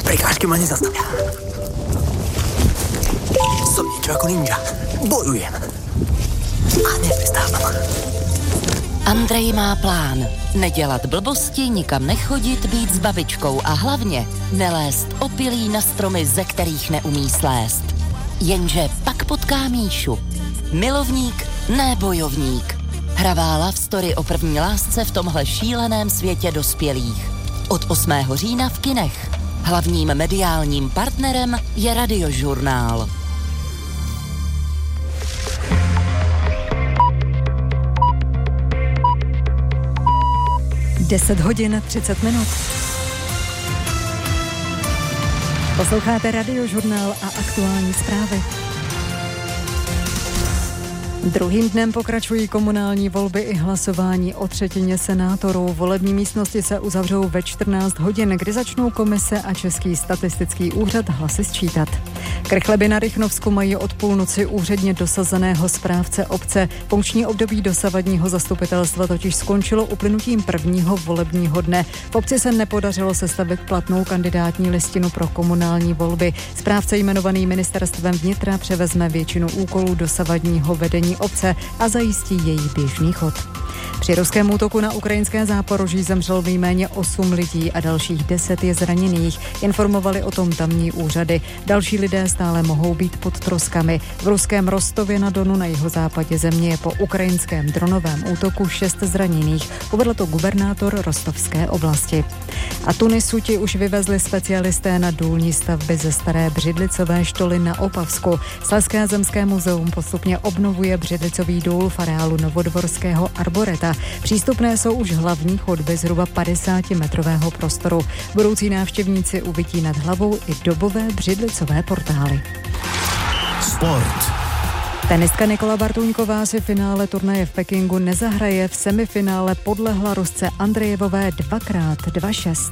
Prekážky ma nezastavia. Som niečo ako ninja. Bojujem. A neprestávam. Andrej má plán. Nedělat blbosti, nikam nechodit, být s babičkou a hlavně nelézt opilí na stromy, ze kterých neumí slézt. Jenže pak potká Míšu. Milovník, ne bojovník. Hravála v story o první lásce v tomhle šíleném světě dospělých. Od 8. října v kinech. Hlavním mediálním partnerem je Radiožurnál. Deset hodin 30 minut. Posloucháte Radiožurnál a aktuální zprávy. Druhým dnem pokračují komunální volby i hlasování o třetině senátorů. Volební místnosti se uzavřou ve 14 hodin, kdy začnou komise a Český statistický úřad hlasy sčítat. Krchleby na Rychnovsku mají od půlnoci úředně dosazeného správce obce. Funkční období dosavadního zastupitelstva totiž skončilo uplynutím prvního volebního dne. V obci se nepodařilo sestavit platnou kandidátní listinu pro komunální volby. Správce jmenovaný ministerstvem vnitra převezme většinu úkolů dosavadního vedení obce a zajistí její běžný chod. Při ruském útoku na ukrajinské Záporoží zemřelo nejméně 8 lidí a dalších 10 je zraněných. Informovali o tom tamní úřady. Další lidé stále mohou být pod troskami. V ruském Rostově na Donu na jihozápadě země je po ukrajinském dronovém útoku 6 zraněných. Uvedl to gubernátor Rostovské oblasti. A Tunisu ti už vyvezli specialisté na důlní stavby ze staré břidlicové štoly na Opavsku. Slezské zemské muzeum postupně obnovuje břidlicový důl v areálu novodvorského arboreta. Přístupné jsou už hlavní chodby zhruba 50metrového prostoru. Budoucí návštěvníci uvidí nad hlavou i dobové břidlicové portály. Sport. Tenistka Nikola Bartuňková si finále turnaje v Pekingu nezahraje. V semifinále podlehla Rusce Andrejevové 2x2-6.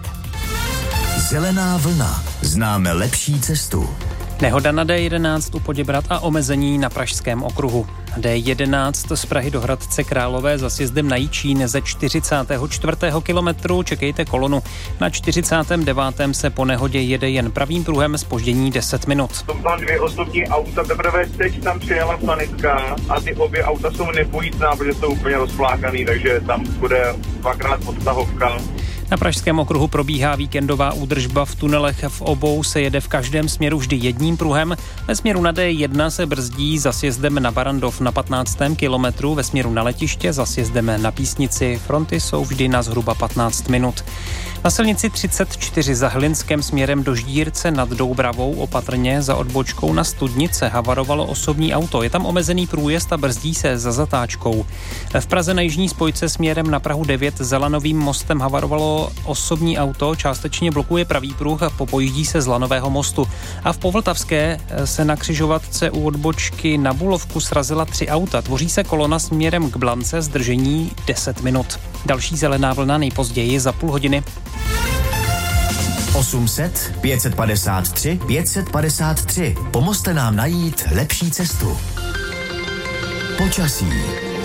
Zelená vlna. Známe lepší cestu. Nehoda na D11 u Poděbrad a omezení na Pražském okruhu. D11 z Prahy do Hradce Králové za sjezdem na Jičín ze 44. kilometru čekejte kolonu. Na 49. se po nehodě jede jen pravým pruhem, zpoždění 10 minut. To byla 2 osobní auta, teprve teď tam přijela sanitka a ty obě auta jsou nepojítná, protože jsou úplně rozflákaný, takže tam bude 2x odtahovka. Na Pražském okruhu probíhá víkendová údržba v tunelech. V obou se jede v každém směru vždy jedním pruhem. Ve směru na D1 se brzdí za sjezdem na Barandov na 15. kilometru, ve směru na letiště za sjezdem na Písnici. Fronty jsou vždy na zhruba 15 minut. Na silnici 34 za Hlinském směrem do Ždírce nad Doubravou opatrně za odbočkou na Studnice havarovalo osobní auto. Je tam omezený průjezd a brzdí se za zatáčkou. V Praze na jižní spojce směrem na Prahu 9 za Lanovým mostem havarovalo osobní auto, částečně blokuje pravý pruh a popojíždí se z Lanového mostu. A v Povltavské se na křižovatce u odbočky na Bulovku srazila 3 auta. Tvoří se kolona směrem k Blance, zdržení 10 minut. Další zelená vlna nejpozději za půl hodiny. 800 553 553. Pomozte nám najít lepší cestu. Počasí.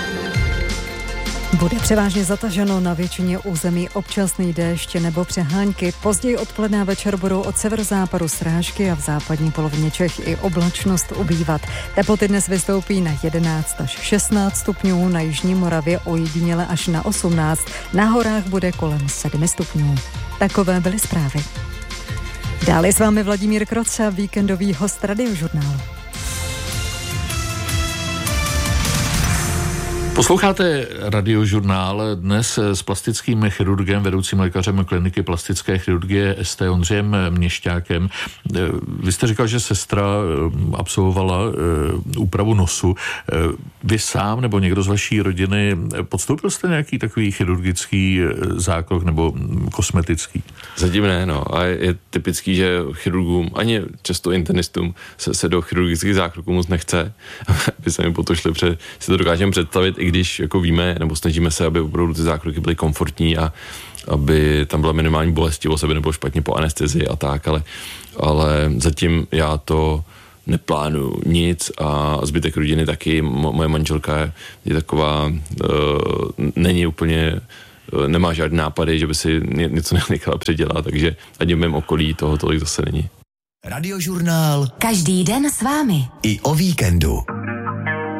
Bude převážně zataženo, na většině území občasný déšť nebo přehánky. Později odpoledne a večer budou od severozápadu srážky a v západní polovině Čech i oblačnost ubývat. Teploty dnes vystoupí na 11 až 16 stupňů, na jižní Moravě ojediněle až na 18. Na horách bude kolem 7 stupňů. Takové byly zprávy. Dále s vámi Vladimír Kroca, víkendový host Radiožurnálu. Posloucháte Radiožurnál dnes s plastickým chirurgem, vedoucím lékařem kliniky plastické chirurgie ST Ondřejem Měšťákem. Vy jste říkal, že sestra absolvovala úpravu nosu. Vy sám nebo někdo z vaší rodiny podstoupil jste nějaký takový chirurgický zákrok nebo kosmetický? Zatím ne, no. A je typický, že chirurgům, ani často internistům se do chirurgických zákroků moc nechce. Aby se mi potošli, si to dokážeme představit, i když jako víme, nebo snažíme se, aby opravdu ty zákroky byly komfortní a aby tam byla minimální bolestivost, aby nebylo špatně po anestezii a tak, ale zatím já to neplánuju nic a zbytek rodiny taky. Moje manželka je taková, není úplně nemá žádný nápady, že by si něco nechala předělat, takže ani v mém okolí toho tolik zase není. Radiožurnál Každý den s vámi. i o víkendu.